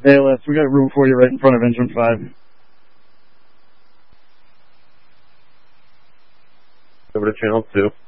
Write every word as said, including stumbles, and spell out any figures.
A L S, we got room for you right in front of engine five. Over to channel two.